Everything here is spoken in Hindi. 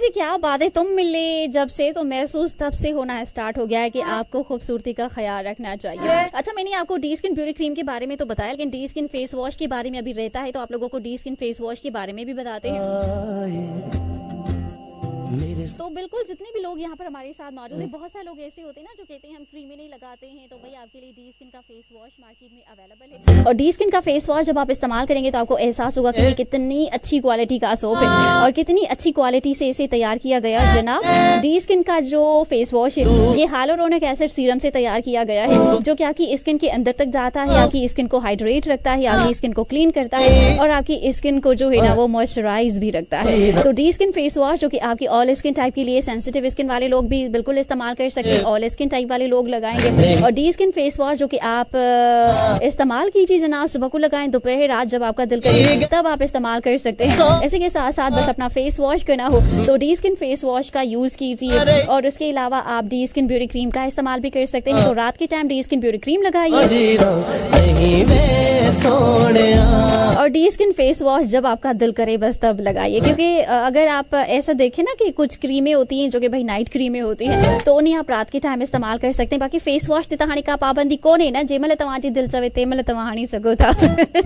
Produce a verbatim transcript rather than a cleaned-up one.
जी क्या बात है, तुम मिले जब से तो महसूस तब से होना स्टार्ट हो गया है कि आपको खूबसूरती का ख्याल रखना चाहिए। अच्छा, मैंने आपको डी स्किन ब्यूटी क्रीम के बारे में तो बताया, लेकिन डी स्किन फेस वॉश के बारे में अभी रहता है, तो आप लोगों को डी स्किन फेस वॉश के बारे में भी बताते हैं। तो बिल्कुल जितने भी लोग यहाँ पर हमारे साथ मौजूद हैं, बहुत सारे लोग ऐसे होते हैं ना जो कहते हैं हम क्रीमें नहीं लगाते हैं, तो भाई आपके लिए डी स्किन का फेस वॉश मार्केट में अवेलेबल है। और डी स्किन का फेस वॉश जब आप इस्तेमाल करेंगे तो आपको एहसास होगा कि कितनी अच्छी क्वालिटी का सोप है और कितनी अच्छी क्वालिटी से इसे तैयार किया गया। जनाब, डी स्किन का जो फेस वॉश है ये हाइलुरोनिक एसिड सीरम से तैयार किया गया है, जो कि आपकी स्किन के अंदर तक जाता है, आपकी स्किन को हाइड्रेट रखता है, आपकी स्किन को क्लीन करता है और आपकी स्किन को जो है ना वो मॉइस्चराइज भी रखता है। तो डी स्किन फेस वॉश जो कि आपकी ऑल स्किन टाइप के लिए, सेंसिटिव स्किन वाले लोग भी बिल्कुल इस्तेमाल कर सकते हैं, ऑल स्किन टाइप वाले लोग लगाएंगे। और डी स्किन फेस वॉश जो कि आप इस्तेमाल कीजिए जनाब, सुबह को लगाएं, दोपहर रात जब आपका दिल करे तब आप इस्तेमाल कर सकते हैं। इसी के साथ साथ बस अपना फेस वॉश करना हो तो डी स्किन फेस वॉश का यूज कीजिए। और उसके अलावा आप डी स्किन ब्यूटी क्रीम का इस्तेमाल भी कर सकते हैं, तो रात के time D skin beauty cream लगाइए और डी स्किन फेस वॉश जब आपका दिल करे बस तब लगाइए। क्योंकि अगर आप ऐसा देखें ना कि कुछ क्रीमें होती हैं जो कि भाई नाइट क्रीमें होती हैं, तो उन्हें आप रात के टाइम इस्तेमाल कर सकते हैं। बाकी फेस वॉश तहानी का पाबंदी कौन है ना, जेमल तवाजी दिल चवे तेमल तवानी सको था।